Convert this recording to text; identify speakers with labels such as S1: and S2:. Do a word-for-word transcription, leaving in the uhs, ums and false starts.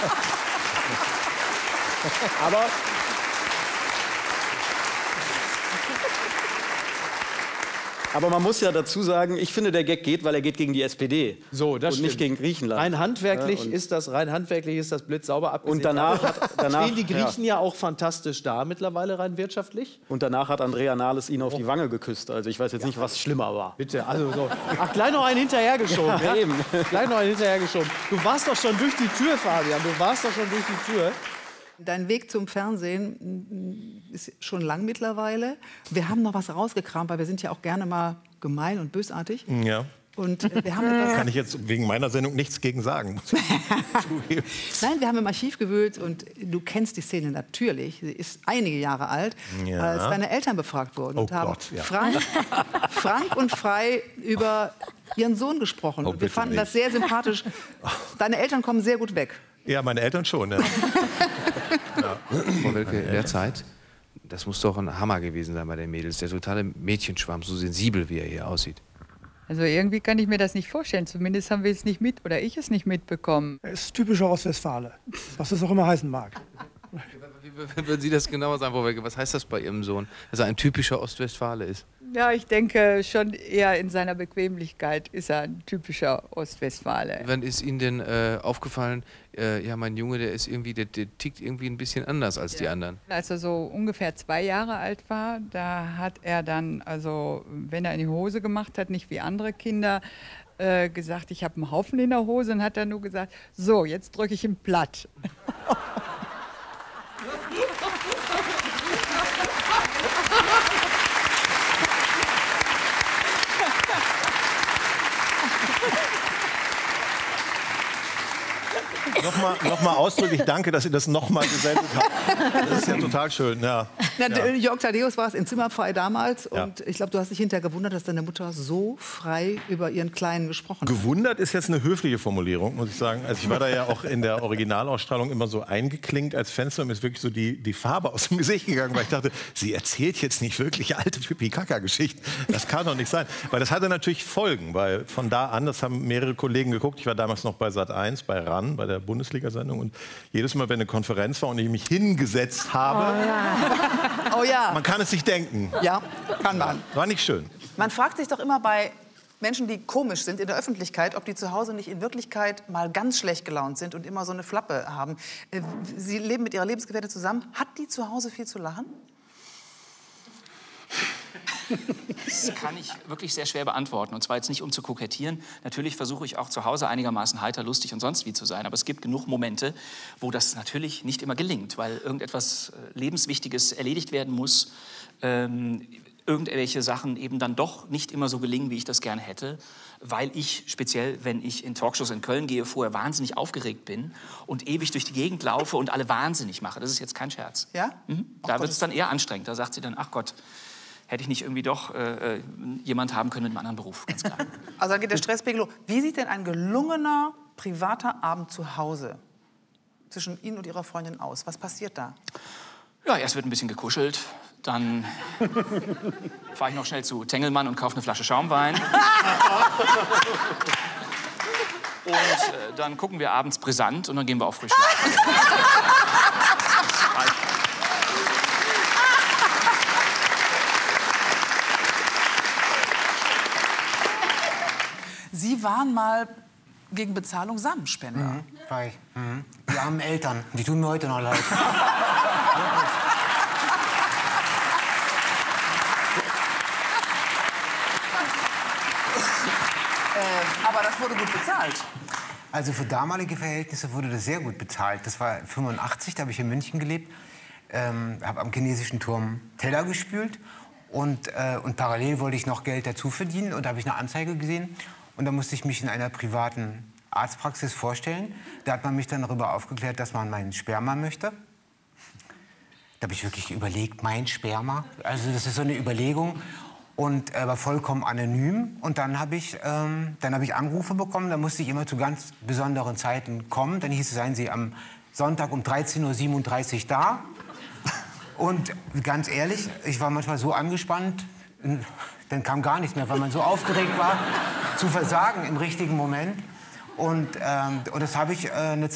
S1: Aber... Aber man muss ja dazu sagen, ich finde, der Gag geht, weil er geht gegen die S P D.
S2: So, das
S1: und
S2: stimmt.
S1: nicht gegen Griechenland.
S2: Rein handwerklich
S1: ja,
S2: ist das, rein handwerklich ist das blitzsauber abgesehen.
S1: Und danach, hat, danach
S2: stehen die Griechen
S1: ja.
S2: ja auch fantastisch da mittlerweile rein wirtschaftlich.
S1: Und danach hat Andrea Nahles ihn auf oh. die Wange geküsst. Also ich weiß jetzt ja. nicht, was schlimmer war.
S2: Bitte, also so. Ach, gleich noch einen hinterhergeschoben. Ja,
S1: ja? Eben.
S2: Gleich noch einen hinterhergeschoben. Du warst doch schon durch die Tür, Fabian. Du warst doch schon durch die Tür.
S3: Dein Weg zum Fernsehen ist schon lang mittlerweile. Wir haben noch was rausgekramt, weil wir sind ja auch gerne mal gemein und bösartig.
S4: Ja.
S3: Und wir haben etwas
S4: Kann ich jetzt wegen meiner Sendung nichts gegen sagen.
S3: Nein, wir haben im Archiv gewühlt und du kennst die Szene natürlich. Sie ist einige Jahre alt,
S4: ja.
S3: als deine Eltern befragt wurden.
S4: Oh
S3: und haben
S4: Gott, ja.
S3: frank, frank und frei über ihren Sohn gesprochen.
S4: Oh,
S3: und wir fanden
S4: nicht.
S3: das sehr sympathisch. Deine Eltern kommen sehr gut weg.
S4: Ja, meine Eltern schon. Ja.
S5: Ja. Frau Welke, in der Zeit, das muss doch ein Hammer gewesen sein bei den Mädels. Der totale Mädchenschwarm, so sensibel, wie er hier aussieht.
S6: Also irgendwie kann ich mir das nicht vorstellen. Zumindest haben wir es nicht mit, oder ich es nicht mitbekommen.
S7: Er ist typischer Ostwestfale, was es auch immer heißen mag.
S5: Wie würden Sie das genauer sagen, Frau Welke? Was heißt das bei Ihrem Sohn, dass er ein typischer Ostwestfale ist?
S6: Ja, ich denke schon eher in seiner Bequemlichkeit ist er ein typischer Ostwestfale.
S5: Wann ist Ihnen denn äh, aufgefallen, äh, ja, mein Junge, der ist irgendwie, der, der tickt irgendwie ein bisschen anders als ja. die anderen?
S6: Als er so ungefähr zwei Jahre alt war, da hat er dann, also wenn er in die Hose gemacht hat, nicht wie andere Kinder, äh, gesagt, ich habe einen Haufen in der Hose, und hat er nur gesagt, so, jetzt drücke ich ihn platt.
S4: Nochmal noch mal ausdrücklich danke, dass Sie das nochmal gesendet haben. Das ist ja total schön. Ja.
S3: Na,
S4: Ja.
S3: Jörg Thaddeus war es in Zimmerfrei damals.
S4: Ja.
S3: Und ich glaube, du hast dich hinterher gewundert, dass deine Mutter so frei über ihren Kleinen gesprochen hat.
S4: Gewundert ist jetzt eine höfliche Formulierung, muss ich sagen. Also ich war da ja auch in der Originalausstrahlung immer so eingeklinkt als Fenster. Mir ist wirklich so die, die Farbe aus dem Gesicht gegangen, weil ich dachte, sie erzählt jetzt nicht wirklich alte Pipi-Kaka-Geschichten. Das kann doch nicht sein. Weil das hatte natürlich Folgen, weil von da an, das haben mehrere Kollegen geguckt. Ich war damals noch bei Sat eins, bei RAN, bei der Bundesliga-Sendung. Und jedes Mal, wenn eine Konferenz war und ich mich hingesetzt habe,
S3: Oh ja. Oh ja.
S4: man kann es sich denken.
S3: Ja, kann man.
S4: War nicht schön.
S3: Man fragt sich doch immer bei Menschen, die komisch sind in der Öffentlichkeit, ob die zu Hause nicht in Wirklichkeit mal ganz schlecht gelaunt sind und immer so eine Flappe haben. Äh, Sie leben mit Ihrer Lebensgefährtin zusammen. Hat die zu Hause viel zu lachen?
S8: Das kann ich wirklich sehr schwer beantworten. Und zwar jetzt nicht, um zu kokettieren. Natürlich versuche ich auch zu Hause einigermaßen heiter, lustig und sonst wie zu sein. Aber es gibt genug Momente, wo das natürlich nicht immer gelingt, weil irgendetwas Lebenswichtiges erledigt werden muss. Ähm, irgendwelche Sachen eben dann doch nicht immer so gelingen, wie ich das gerne hätte. Weil ich, speziell wenn ich in Talkshows in Köln gehe, vorher wahnsinnig aufgeregt bin und ewig durch die Gegend laufe und alle wahnsinnig mache. Das ist jetzt kein Scherz.
S3: Ja?
S8: Mhm. Da wird es dann eher anstrengend. Da sagt sie dann, ach Gott, hätte ich nicht irgendwie doch äh, jemand haben können mit einem anderen Beruf, ganz klar.
S3: Also da geht der Stresspegel hoch. Wie sieht denn ein gelungener privater Abend zu Hause zwischen Ihnen und Ihrer Freundin aus? Was passiert da?
S8: Ja, erst wird ein bisschen gekuschelt, dann fahre ich noch schnell zu Tengelmann und kaufe eine Flasche Schaumwein. Und äh, dann gucken wir abends brisant und dann gehen wir auf frisch schlafen.
S3: Sie waren mal gegen Bezahlung Samenspender.
S9: Mhm, war ich. Mhm. Die armen Eltern, die tun mir heute noch leid.
S3: äh, aber das wurde gut bezahlt.
S9: Also für damalige Verhältnisse wurde das sehr gut bezahlt. Das war fünfundachtzig, da habe ich in München gelebt. Ähm, habe am chinesischen Turm Teller gespült. Und, äh, und parallel wollte ich noch Geld dazu verdienen. Und da habe ich eine Anzeige gesehen. Und da musste ich mich in einer privaten Arztpraxis vorstellen. Da hat man mich dann darüber aufgeklärt, dass man meinen Sperma möchte. Da habe ich wirklich überlegt, mein Sperma. Also das ist so eine Überlegung. Und er war vollkommen anonym. Und dann habe ich, ähm, dann habe ich Anrufe bekommen. Da musste ich immer zu ganz besonderen Zeiten kommen. Dann hieß es, seien Sie am Sonntag um dreizehn Uhr siebenunddreißig da. Und ganz ehrlich, ich war manchmal so angespannt, dann kam gar nichts mehr, weil man so aufgeregt war, zu versagen im richtigen Moment. Und, ähm, und das habe ich äh, eine Zeit